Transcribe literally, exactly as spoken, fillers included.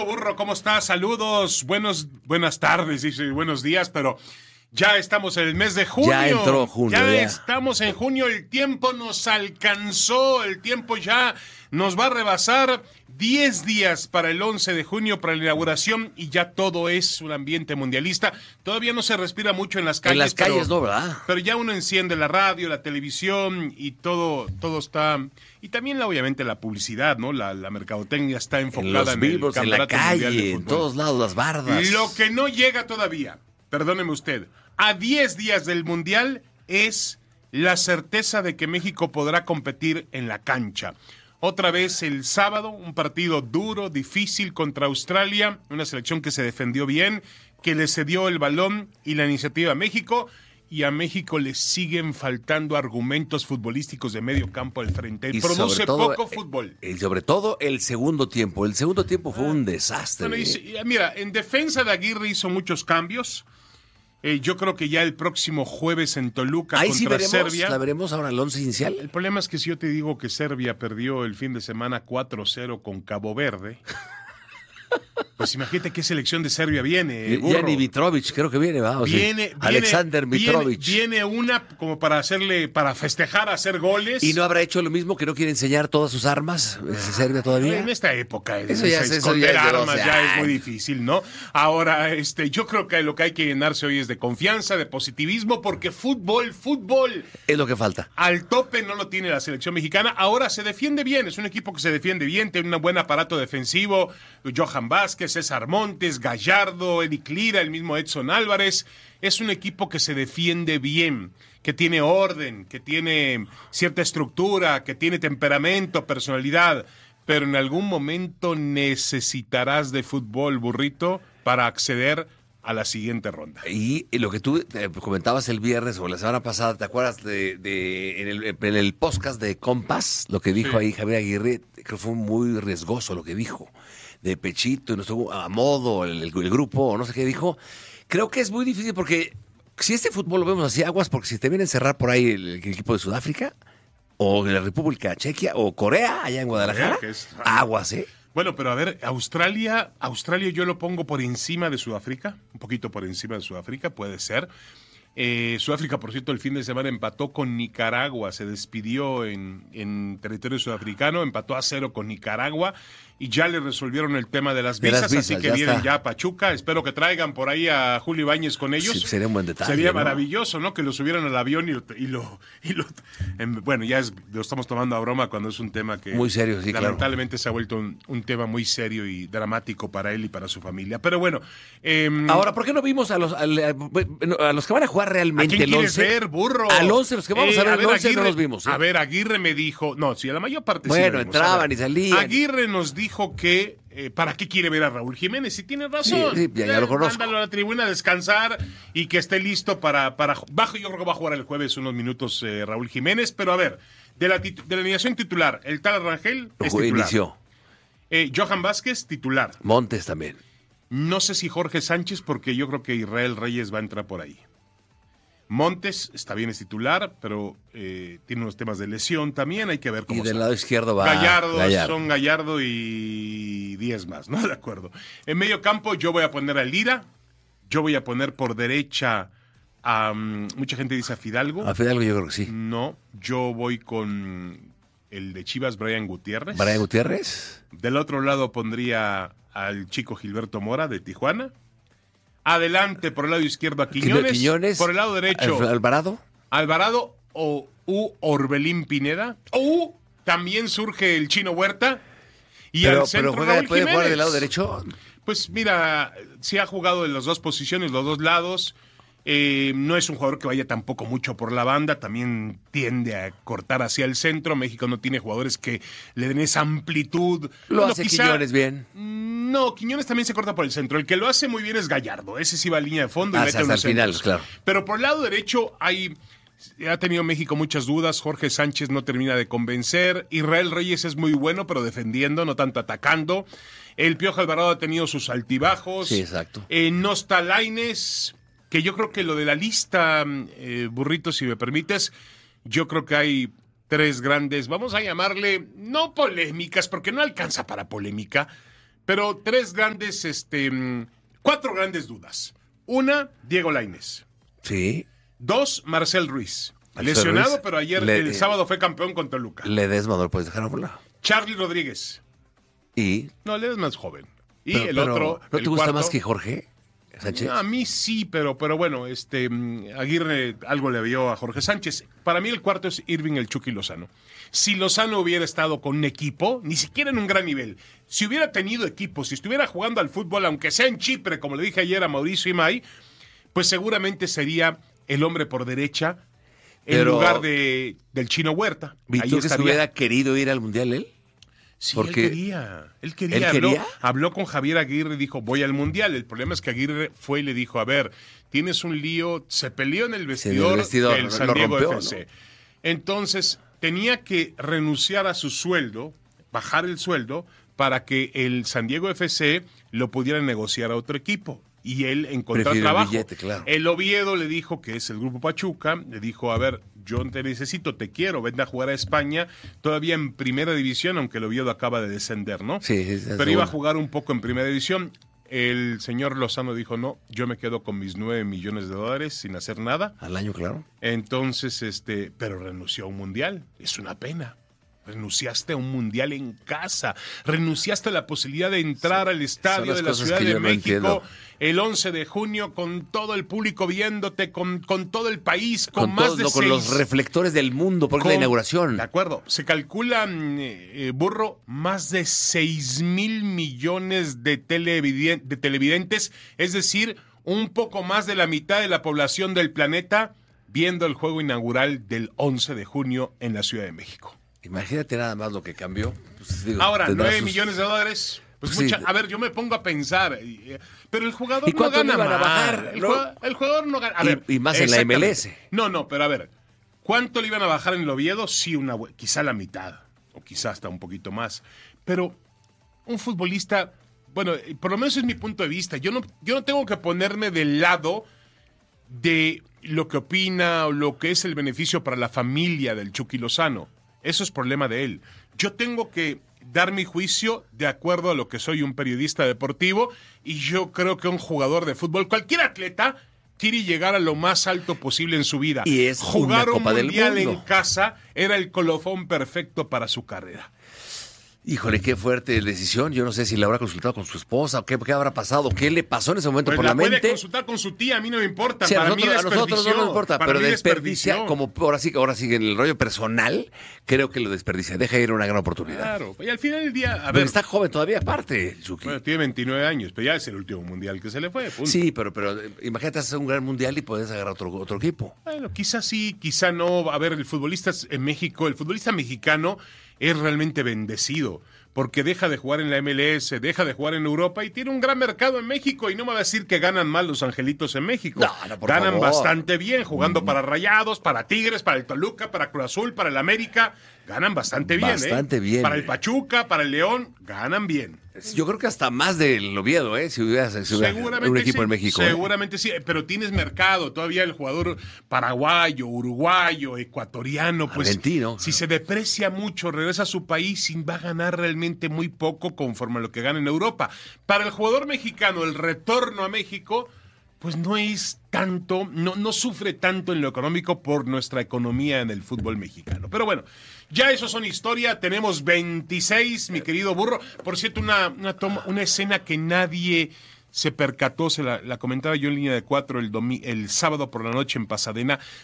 Burro, ¿cómo estás? Saludos, buenos, buenas tardes y buenos días, pero ya estamos en el mes de junio. Ya entró junio. Ya, ya estamos en junio, el tiempo nos alcanzó, el tiempo ya nos va a rebasar. diez días para el once de junio, para la inauguración, y ya todo es un ambiente mundialista. Todavía no se respira mucho en las calles. En las calles pero, no, ¿verdad? Pero ya uno enciende la radio, la televisión y todo, todo está... Y también, la, obviamente, la publicidad, ¿no? La, la mercadotecnia está enfocada en los en billboards, el en la Campeonato Mundial de calle, en Fútbol. todos lados, las bardas. Lo que no llega todavía, perdóneme usted, a diez días del Mundial es la certeza de que México podrá competir en la cancha. Otra vez el sábado, un partido duro, difícil contra Australia, una selección que se defendió bien, que le cedió el balón y la iniciativa a México, y a México le siguen faltando argumentos futbolísticos de medio campo al frente. Y Produce todo, poco fútbol. Y sobre todo el segundo tiempo. El segundo tiempo fue un desastre. Bueno, y, mira, en defensa de Aguirre hizo muchos cambios. Eh, yo creo que ya el próximo jueves en Toluca Ahí contra sí veremos, Serbia. la veremos ahora el once inicial. El problema es que si yo te digo que Serbia perdió el fin de semana cuatro cero con Cabo Verde, pues imagínate qué selección de Serbia viene. Burro. Gianni Mitrovic, creo que viene, va. O sea, Viene, viene, Alexander Mitrovic. Viene, viene una como para hacerle, para festejar, hacer goles. ¿Y no habrá hecho lo mismo, que no quiere enseñar todas sus armas? ¿Serbia todavía? En esta época, eso ya, es, eso esconder ya es armas ya es muy años. difícil, ¿no? Ahora, este, yo creo que lo que hay que llenarse hoy es de confianza, de positivismo, porque fútbol, fútbol. Es lo que falta. Al tope no lo tiene la selección mexicana. Ahora se defiende bien, es un equipo que se defiende bien, tiene un buen aparato defensivo. Johan Vázquez, César Montes, Gallardo, Eric Lira, el mismo Edson Álvarez. Es un equipo que se defiende bien, que tiene orden, que tiene cierta estructura, que tiene temperamento, personalidad. Pero en algún momento necesitarás de fútbol, burrito, para acceder a la siguiente ronda. Y, y lo que tú eh, comentabas el viernes o la semana pasada, ¿te acuerdas de, de en, el, en el podcast de Compass? Lo que dijo sí. ahí Javier Aguirre, creo que fue muy riesgoso lo que dijo. De pechito, y nuestro, a modo, el, el, el grupo, o no sé qué dijo. Creo que es muy difícil porque si este fútbol lo vemos así, aguas, porque si te viene a encerrar por ahí el, el equipo de Sudáfrica, o de la República Chequia, o Corea, allá en Guadalajara, es, aguas, ¿eh? Bueno, pero a ver, Australia, Australia yo lo pongo por encima de Sudáfrica, un poquito por encima de Sudáfrica, puede ser. Eh, Sudáfrica, por cierto, el fin de semana empató con Nicaragua, se despidió en, en territorio sudafricano, empató a cero con Nicaragua y ya le resolvieron el tema de las visas, de las visas así que ya vienen está. ya a Pachuca. Espero que traigan por ahí a Julio Ibáñez con ellos. Sí, sería un buen detalle. Sería ¿no? maravilloso, ¿no? Que lo subieran al avión y lo... Y lo, y lo en, bueno, ya es, lo estamos tomando a broma cuando es un tema que... Muy serio, sí, lamentablemente claro. se ha vuelto un, un tema muy serio y dramático para él y para su familia. Pero bueno... Eh, Ahora, ¿por qué no vimos a los, a, a los que van a jugar realmente ¿a quién el once? Ver, burro? Al once, los que vamos eh, a ver, a ver el once Aguirre, no los vimos. ¿eh? A ver, Aguirre me dijo... No, sí, a la mayor parte bueno, sí Bueno, entraban y salían. Aguirre nos dijo que... Eh, ¿Para qué quiere ver a Raúl Jiménez? Si tiene razón. Sí, sí, ya, ya lo conozco. Mándalo a la tribuna a descansar y que esté listo para... para bajo, yo creo que va a jugar el jueves unos minutos eh, Raúl Jiménez. Pero a ver, de la, de la alineación titular, el tal Rangel es titular. Inició. Eh, Johan Vázquez, titular. Montes también. No sé si Jorge Sánchez, porque yo creo que Israel Reyes va a entrar por ahí. Montes, está bien, es titular, pero eh, tiene unos temas de lesión también, hay que ver cómo Y del está. lado izquierdo va Gallardo, Gallardo. Son Gallardo y diez más, ¿no? De acuerdo. En medio campo yo voy a poner a Lira, yo voy a poner por derecha a... Um, mucha gente dice a Fidalgo. A Fidalgo yo creo que sí. No, yo voy con el de Chivas, Brian Gutiérrez. ¿Brian Gutiérrez? Del otro lado pondría al chico Gilberto Mora de Tijuana. Adelante, por el lado izquierdo a Quiñones. Quiñones. Por el lado derecho. Alvarado. Alvarado o U Orbelín Pineda. O también surge el Chino Huerta. Y pero, al centro pero juega, Raúl ¿puede Jiménez. jugar del lado derecho? Pues mira, sí ha jugado en las dos posiciones, los dos lados. Eh, no es un jugador que vaya tampoco mucho por la banda, también tiende a cortar hacia el centro. México no tiene jugadores que le den esa amplitud. Lo bueno, hace quizá, Quiñones bien. No, Quiñones también se corta por el centro. El que lo hace muy bien es Gallardo. Ese sí va a línea de fondo y hasta, mete hasta unos el final, claro. Pero por el lado derecho hay... Ha tenido México muchas dudas. Jorge Sánchez no termina de convencer. Israel Reyes es muy bueno, pero defendiendo, no tanto atacando. El Piojo Alvarado ha tenido sus altibajos. Sí, exacto. Eh, no está Lainez, que yo creo que lo de la lista, eh, Burrito, si me permites, yo creo que hay tres grandes, vamos a llamarle, no polémicas, porque no alcanza para polémica, Pero tres grandes, este, cuatro grandes dudas. Una, Diego Lainez. Sí. Dos, Marcel Ruiz. Marcel Lesionado, Ruiz. pero ayer, Le- el sábado, fue campeón con Toluca. Ledesma no lo puedes dejar a volar. Charlie Rodríguez. Y. No, él es más joven. Y pero- el pero, otro. ¿no el te gusta cuarto, más que Jorge Sánchez? A mí sí, pero, pero bueno, este mm, Aguirre algo le vio a Jorge Sánchez. Para mí el cuarto es Irving el Chucky Lozano. Si Lozano hubiera estado con un equipo, ni siquiera en un gran nivel, si hubiera tenido equipo, si estuviera jugando al fútbol, aunque sea en Chipre, como le dije ayer a Mauricio Imay, pues seguramente sería el hombre por derecha en Pero- lugar de, del Chino Huerta. ¿Y Ahí tú que se estaría. hubiera querido ir al Mundial él? Sí, Porque- él quería. Él quería. ¿Él habló, quería? habló con Javier Aguirre y dijo, voy al Mundial. El problema es que Aguirre fue y le dijo, a ver, tienes un lío. Se peleó en el Sí, en el vestidor, vestidor, del lo San Diego rompió, F C. Entonces, tenía que renunciar a su sueldo, bajar el sueldo, para que el San Diego F C lo pudiera negociar a otro equipo. Y él encontrar Prefiere el trabajo. billete, claro. El Oviedo le dijo, que es el Grupo Pachuca, le dijo, a ver, yo te necesito, te quiero, vente a jugar a España, todavía en primera división, aunque el Oviedo acaba de descender, ¿no? Sí, sí, sí, Pero seguro. iba a jugar un poco en primera división. El señor Lozano dijo, no, yo me quedo con mis nueve millones de dólares sin hacer nada. Al año, claro. Entonces, este, pero renunció a un mundial. Es una pena. Renunciaste a un mundial en casa. Renunciaste a la posibilidad de entrar al estadio las de la cosas Ciudad que de yo no México entiendo. el once de junio con todo el público viéndote, con, con todo el país, con, Con, más todos, de lo- con seis- los reflectores del mundo, porque es la con- inauguración. De acuerdo. Se calculan, eh, eh, Burro, más de seis mil millones de, televiden- de televidentes, es decir, un poco más de la mitad de la población del planeta viendo el juego inaugural del once de junio en la Ciudad de México. Imagínate nada más lo que cambió. Pues, digo, Ahora, tendrá nueve sus- millones de dólares. Pues Sí. mucha- a ver, yo me pongo a pensar, eh, pero el jugador ¿Y no cuánto le gana iban a más. bajar, El, no? jugador, el jugador no gana. A Y- ver, y más en la M L S. exactamente. No, no, pero a ver, ¿cuánto le iban a bajar en el Oviedo? Sí, una, bu- quizá la mitad, o quizá hasta un poquito más. Pero un futbolista, bueno, eh, por lo menos es mi punto de vista. Yo no, yo no tengo que ponerme del lado de lo que opina o lo que es el beneficio para la familia del Chucky Lozano. Eso es problema de él. Yo tengo que dar mi juicio de acuerdo a lo que soy un periodista deportivo y yo creo que un jugador de fútbol, cualquier atleta, quiere llegar a lo más alto posible en su vida. Y es Jugar una un Copa del mundial en Mundo. casa era el colofón perfecto para su carrera. Híjole, qué fuerte decisión. Yo no sé si le habrá consultado con su esposa o qué, qué habrá pasado, qué le pasó en ese momento Pues por la, la, puede mente. consultar con su tía, a mí no me importa. Sí, a, para nosotros, mí a nosotros no desperdició. nos importa, Para pero mí desperdicia, como ahora sí, ahora sí en el rollo personal, creo que lo desperdicia. Deja ir una gran oportunidad. Claro, y al final del día, a Pero ver, está joven todavía, aparte, Chucky. bueno, tiene veintinueve años, pero ya es el último mundial que se le fue. Punto. Sí, pero, pero eh, imagínate hacer un gran mundial y puedes agarrar otro, otro equipo. Bueno, quizás sí, quizá no. A ver, el futbolista en México, el futbolista mexicano es realmente bendecido porque deja de jugar en la M L S, deja de jugar en Europa y tiene un gran mercado en México. Y no me va a decir que ganan mal los angelitos en México. No, no, por ganan favor. bastante bien jugando para Rayados, para Tigres, para el Toluca, para Cruz Azul, para el América. Ganan bastante bien. Bastante ¿eh? bien. Para el Pachuca, para el León, ganan bien. Yo creo que hasta más del Oviedo, ¿eh? Si hubiera, si hubiera Seguramente un equipo sí, en México. ¿eh? Seguramente sí, pero tienes mercado. Todavía el jugador paraguayo, uruguayo, ecuatoriano, pues Argentino. si se deprecia mucho, regresa a su país y va a ganar realmente muy poco conforme a lo que gana en Europa. Para el jugador mexicano, el retorno a México, pues no es tanto, no, no sufre tanto en lo económico por nuestra economía en el fútbol mexicano. Pero bueno, ya eso son historia. Tenemos veintiséis, mi querido Burro. Por cierto, una, una, toma, una escena que nadie se percató, se la, la comentaba yo en línea de cuatro el, domi- el sábado por la noche en Pasadena.